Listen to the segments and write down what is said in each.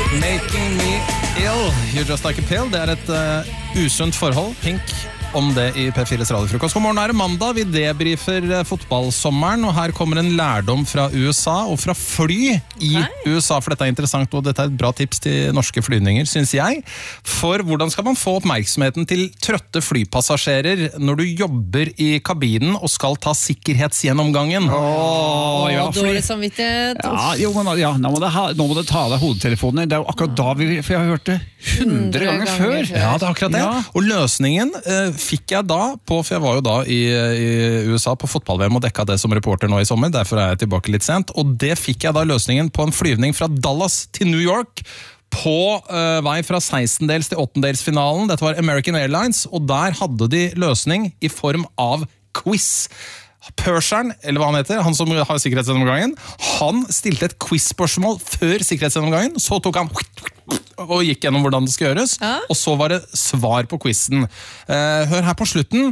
Making me ill, you're just like a pill. Det et usunt forhold. Pink om det i P4s radiofrokost. God morgen, det mandag. Vi debrifer fotballsommeren, og her kommer en lærdom fra USA og fra fly i USA, for dette interessant, og dette et bra tips til norske flyvninger, synes jeg. For hvordan skal man få oppmerksomheten til trøtte flypassasjerer når du jobber i kabinen og skal ta sikkerhetsgjennomgangen? Dårlig samvittighet. Nå må du ta deg hodetelefoner. Det jo akkurat da for jeg har hørt det 100 ganger før. Ja, det akkurat det. Ja. Og løsningen fikk jeg da for jeg var jo da i USA på fotball-VM og dekket det som reporter nå i sommer, derfor jeg tilbake litt sent, og det fikk jeg da løsningen på en flyvning fra Dallas til New York, på vei fra 16-dels til 8-delsfinalen. Dette var American Airlines, og der hadde de løsning i form av quiz. Perseren, eller hva han heter, han som har sikkerhetsgjennomgangen, han stilte et quiz-spørsmål før sikkerhetsgjennomgangen, så tok han og gikk gjennom hvordan det skal gjøres, og så var det svar på quizen. Hør her på slutten.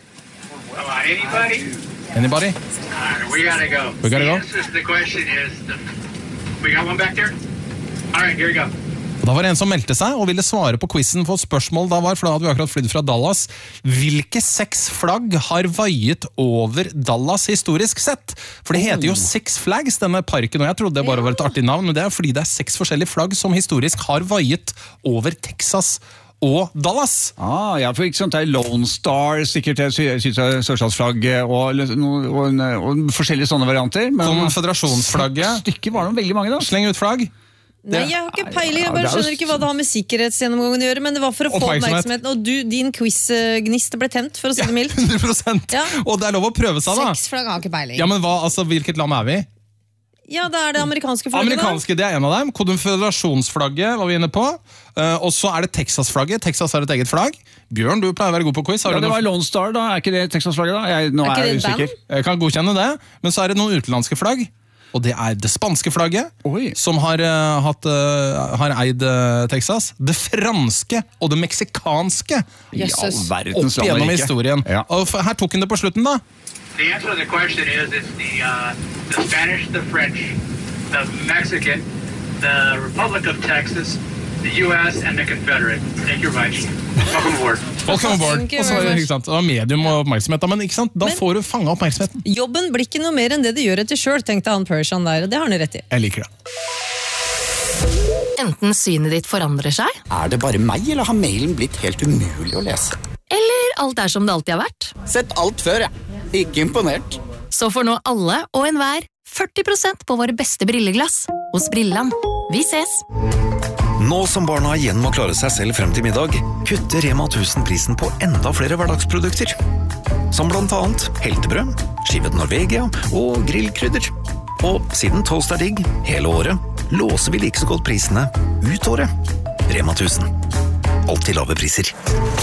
Anybody? We gotta go. We gotta go? The question is, we got one back there? All right, here we go. Da var det en som meldte seg og ville svare på quizen, for spørsmål da var, for da hadde vi akkurat flydd fra Dallas. Hvilke 6 flagg har vaiet over Dallas historisk sett? For det heter jo Six Flags, denne parken, og jeg trodde det bare var et artig navn, men det fordi det 6 forskjellige flagg som historisk har vaiet over Texas og Dallas. For ikke sånt Lone Star, sikkert sørstatsflagget og forskjellige sånne varianter. Konføderasjonsflagget. Stykker var det veldig mange da. Sleng ut flagg. Nei, jeg har ikke peiling, jeg bare skjønner ikke hva det har med sikkerhetsgjennomgangen å gjøre, men det var for å få oppmerksomheten, og din quiz-gnist ble tent, for å si det mildt. 100%, og det lov å prøve seg da. 6 flagg har ikke peiling. Ja, men hvilket land vi? Ja, det det amerikanske flagget Amerikanske, det en av dem. Konføderasjonsflagget var vi inne på. Og så det Texas-flagget. Texas har et eget flagg. Bjørn, du pleier å være god på quiz. Det var Lone Star da, ikke det Texas-flagget da? Nå jeg usikker. Jeg kan godkjenne det, men så det noen utenlandske flagg. Og det det spanske flagget, som har eid Texas. Det franske og det meksikanske. Opp gjennom historien. Og her tok hun det på slutten da. The answer to the question is it's the Spanish, the French, the Mexican, the Republic of Texas, the US and the Confederate. Thank you very much. Welcome aboard. Welcome aboard. Og så det sant, det var medium og oppmerksomhet, men ikke sant? Da får du fanget oppmerksomheten. Jobben blir ikke noe mer enn det gjør etter selv, tenkte han Persian der, og det har han rett i. Jeg liker det. Enten synet ditt forandrer seg. Det bare meg, eller har mailen blitt helt umulig å lese? Eller alt som det alltid har vært. Sett alt før, Ikke imponert. Så får nå alle og enhver 40% på våre beste brilleglass hos Brilland. Vi ses! Nå som barna igjen må klare seg selv frem til middag, kutter Rema 1000 prisen på enda flere hverdagsprodukter. Som blant annet heltebrød, skivet Norvegia og grillkrydder. Og siden toast digg hele året, låser vi like så godt prisene ut året. Rema 1000. Alltid lave priser.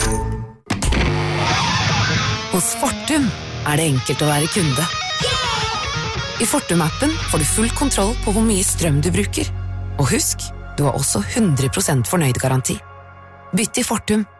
Hos Fortum det enkelt å være kunde. I Fortum-appen får du full kontroll på hvor mye strøm du bruker. Og husk, du har også 100% fornøyd garanti. Bytt til Fortum.